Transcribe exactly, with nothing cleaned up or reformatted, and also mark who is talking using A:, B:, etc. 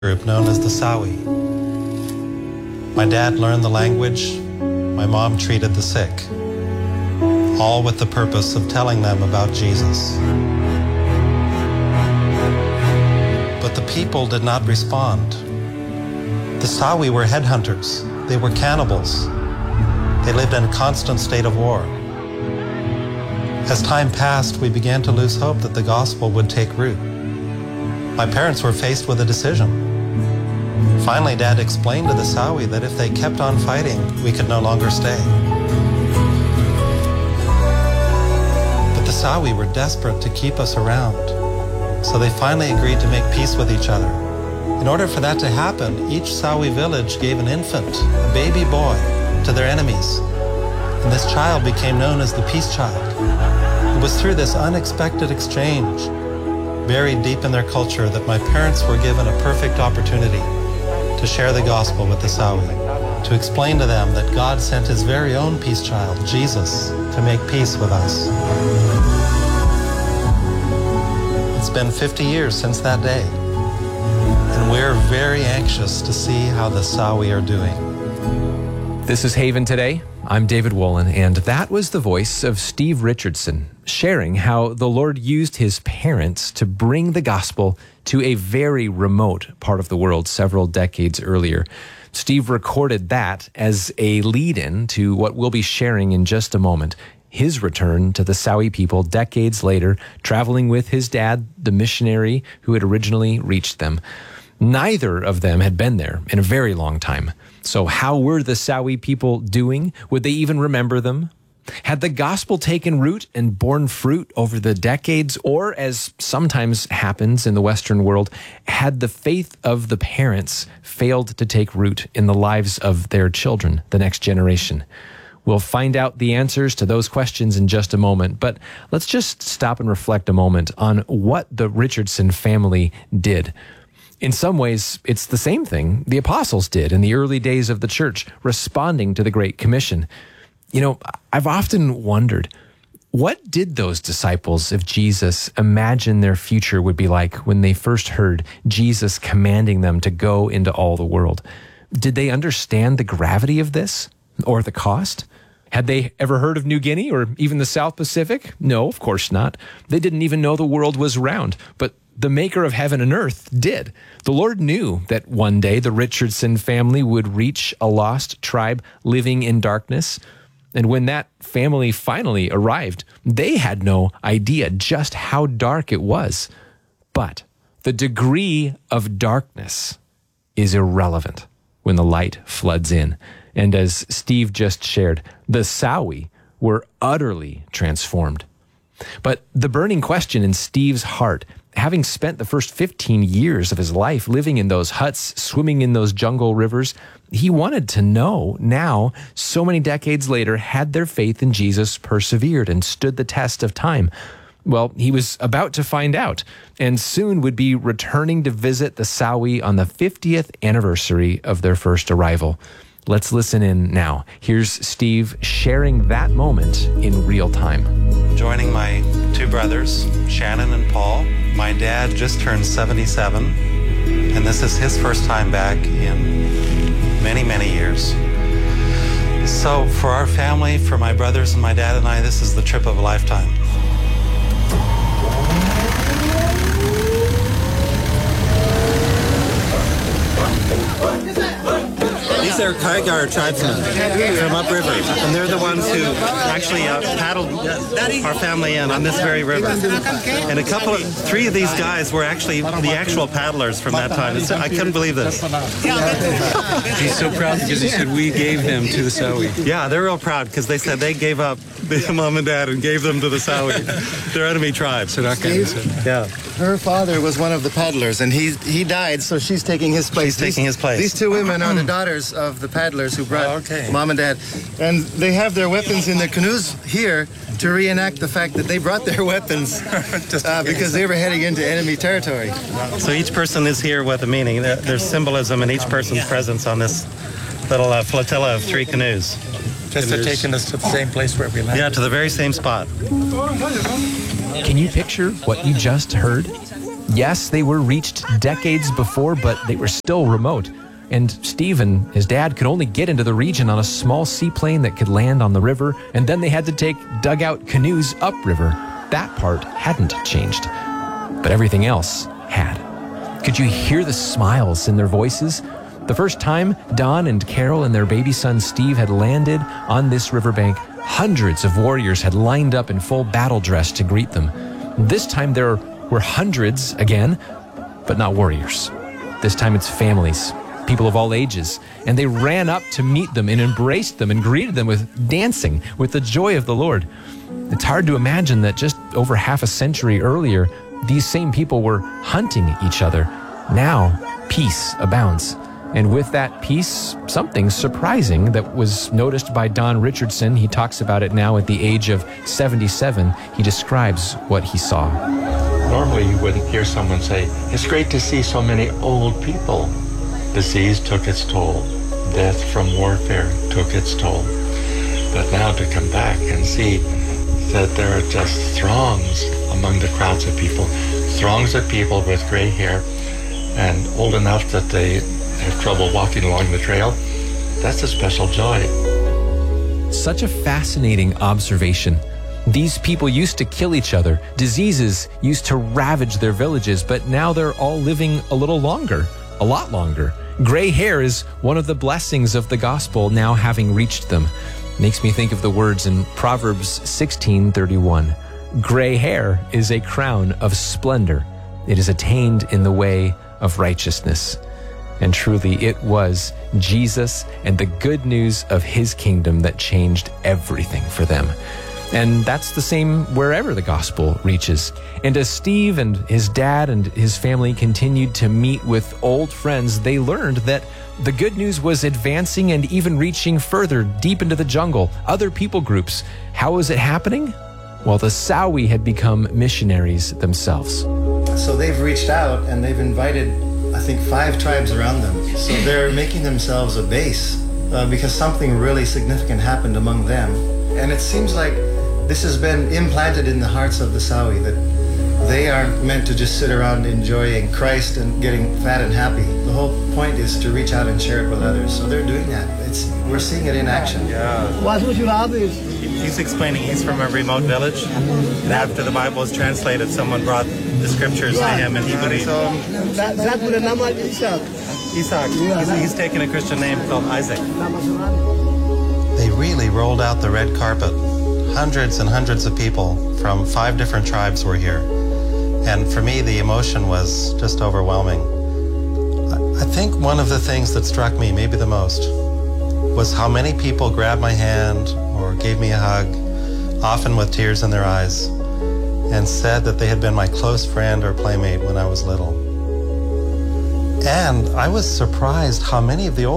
A: group known as the Sawi. My dad learned the language, my mom treated the sick, all with the purpose of telling them about Jesus. But the people did not respond. The Sawi were headhunters. They were cannibals. They lived in a constant state of war. As time passed, we began to lose hope that the gospel would take root. My parents were faced with a decision. Finally, Dad explained to the Sawi that if they kept on fighting, we could no longer stay. But the Sawi were desperate to keep us around, so they finally agreed to make peace with each other. In order for that to happen, each Sawi village gave an infant, a baby boy, to their enemies. And this child became known as the Peace Child. It was through this unexpected exchange, buried deep in their culture, that my parents were given a perfect opportunity to share the gospel with the Sawi, to explain to them that God sent his very own peace child, Jesus, to make peace with us. It's been fifty years since that day, and we're very anxious to see how the Sawi are doing.
B: This is Haven Today. I'm David Wolin, and that was the voice of Steve Richardson sharing how the Lord used his parents to bring the gospel to a very remote part of the world several decades earlier. Steve recorded that as a lead-in to what we'll be sharing in just a moment. His return to the Sawi people decades later, traveling with his dad, the missionary who had originally reached them. Neither of them had been there in a very long time. So how were the Sawi people doing? Would they even remember them? Had the gospel taken root and borne fruit over the decades? Or, as sometimes happens in the Western world, had the faith of the parents failed to take root in the lives of their children, the next generation? We'll find out the answers to those questions in just a moment, but let's just stop and reflect a moment on what the Richardson family did. In some ways, it's the same thing the apostles did in the early days of the church, responding to the Great Commission. You know, I've often wondered, what did those disciples of Jesus imagine their future would be like when they first heard Jesus commanding them to go into all the world? Did they understand the gravity of this or the cost? Had they ever heard of New Guinea or even the South Pacific? No, of course not. They didn't even know the world was round, but the maker of heaven and earth did. The Lord knew that one day the Richardson family would reach a lost tribe living in darkness. And when that family finally arrived, they had no idea just how dark it was. But the degree of darkness is irrelevant when the light floods in. And as Steve just shared, the Sawi were utterly transformed. But the burning question in Steve's heart, having spent the first fifteen years of his life living in those huts, swimming in those jungle rivers, he wanted to know now, so many decades later, had their faith in Jesus persevered and stood the test of time? Well, he was about to find out, and soon would be returning to visit the Sawi on the fiftieth anniversary of their first arrival. Let's listen in now. Here's Steve sharing that moment in real time.
A: Joining my two brothers, Shannon and Paul. My dad just turned seventy-seven, and this is his first time back in many, many years. So for our family, for my brothers and my dad and I, this is the trip of a lifetime.
C: These are Kaigar tribesmen from upriver, and they're the ones who actually uh, paddled our family in on this very river. And a couple of, three of these guys were actually the actual paddlers from that time. It's, I couldn't believe this.
D: He's so proud because he said we gave them to the Sawi.
C: Yeah, they're real proud because they said they gave up the mom and dad and gave them to the Sawi, their enemy tribe.
D: So that kind
C: of, yeah.
E: Her father was one of the paddlers, and he he died, so she's taking his place.
C: She's taking his place.
E: These two women are the daughters of the paddlers who brought
C: oh, okay.
E: mom and dad. And they have their weapons in their canoes here to reenact the fact that they brought their weapons uh, because they were heading into enemy territory.
C: So each person is here with a meaning. There's symbolism in each person's presence on this little uh, flotilla of three canoes.
F: Just to taking us to the same place where we landed.
C: Yeah, to the very same spot.
B: Can you picture what you just heard? Yes, they were reached decades before, but they were still remote. And Steve and his dad could only get into the region on a small seaplane that could land on the river, and then they had to take dugout canoes upriver. That part hadn't changed, but everything else had. Could you hear the smiles in their voices? The first time Don and Carol and their baby son Steve had landed on this riverbank, hundreds of warriors had lined up in full battle dress to greet them. This time there were hundreds again, but not warriors. This time it's families, people of all ages, and they ran up to meet them and embraced them and greeted them with dancing, with the joy of the Lord. It's hard to imagine that just over half a century earlier, these same people were hunting each other. Now, peace abounds. And with that peace, something surprising that was noticed by Don Richardson. He talks about it now at the age of seventy-seven. He describes what he saw.
F: Normally you wouldn't hear someone say, "It's great to see so many old people." Disease took its toll. Death from warfare took its toll. But now to come back and see that there are just throngs among the crowds of people, throngs of people with gray hair and old enough that they have trouble walking along the trail, that's a special joy.
B: Such a fascinating observation. These people used to kill each other. Diseases used to ravage their villages, but now they're all living a little longer, a lot longer. Gray hair is one of the blessings of the gospel now having reached them. Makes me think of the words in Proverbs sixteen thirty-one. Gray hair is a crown of splendor. It is attained in the way of righteousness. And truly it was Jesus and the good news of his kingdom that changed everything for them. And that's the same wherever the gospel reaches. And as Steve and his dad and his family continued to meet with old friends, they learned that the good news was advancing and even reaching further deep into the jungle, other people groups. How was it happening? Well, the Sawi had become missionaries themselves.
E: So they've reached out and they've invited, I think, five tribes around them. So they're making themselves a base uh, because something really significant happened among them. And it seems like this has been implanted in the hearts of the Sawi, that they aren't meant to just sit around enjoying Christ and getting fat and happy. The whole point is to reach out and share it with others. So they're doing that. It's, we're seeing it in action.
C: Yeah. He's explaining he's from a remote village, and after the Bible was translated, someone brought the scriptures to him, and he believed. Isaac. He's, he's taken a Christian name called Isaac.
A: They really rolled out the red carpet. Hundreds and hundreds of people from five different tribes were here. And for me, the emotion was just overwhelming. I think one of the things that struck me, maybe the most, was how many people grabbed my hand or gave me a hug, often with tears in their eyes, and said that they had been my close friend or playmate when I was little. And I was surprised how many of the old